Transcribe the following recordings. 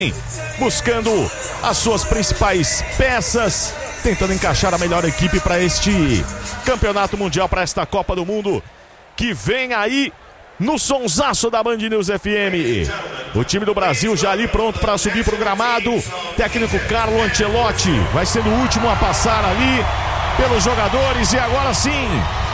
buscando as suas principais peças, tentando encaixar a melhor equipe para este campeonato mundial, para esta Copa do Mundo que vem aí no sonsaço da Band News FM. O time do Brasil já ali pronto para subir para o gramado. Técnico Carlo Ancelotti vai sendo o último a passar ali pelos jogadores. E agora sim,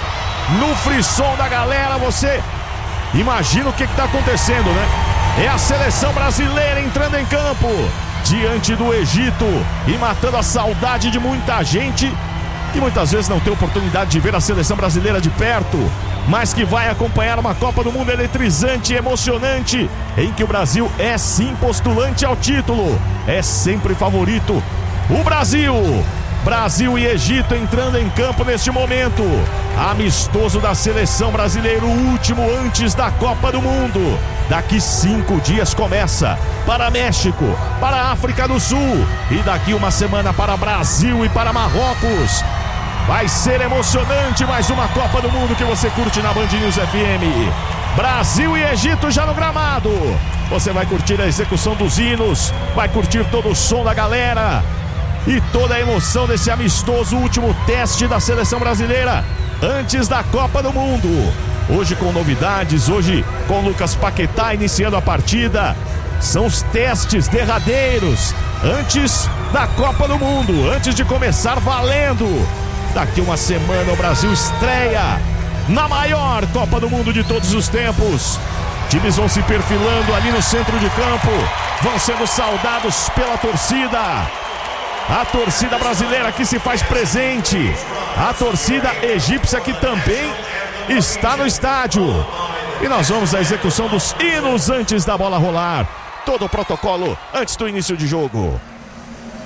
no frisson da galera, você imagina o que está acontecendo, né? É a seleção brasileira entrando em campo diante do Egito e matando a saudade de muita gente que muitas vezes não tem oportunidade de ver a seleção brasileira de perto, mas que vai acompanhar uma Copa do Mundo eletrizante e emocionante, em que o Brasil é sim postulante ao título, é sempre favorito. O Brasil e Egito entrando em campo neste momento. Amistoso da seleção brasileira, o último antes da Copa do Mundo. Daqui 5 dias começa para México, para a África do Sul e daqui uma semana para Brasil e para Marrocos. Vai ser emocionante mais uma Copa do Mundo que você curte na Band News FM. Brasil e Egito já no gramado. Você vai curtir a execução dos hinos, vai curtir todo o som da galera e toda a emoção desse amistoso último teste da seleção brasileira antes da Copa do Mundo. Hoje com novidades, hoje com Lucas Paquetá iniciando a partida. São os testes derradeiros antes da Copa do Mundo, antes de começar valendo. Daqui uma semana o Brasil estreia na maior Copa do Mundo de todos os tempos. Times vão se perfilando ali no centro de campo, vão sendo saudados pela torcida. A torcida brasileira que se faz presente, a torcida egípcia que também está no estádio. E nós vamos à execução dos hinos antes da bola rolar. Todo o protocolo antes do início de jogo.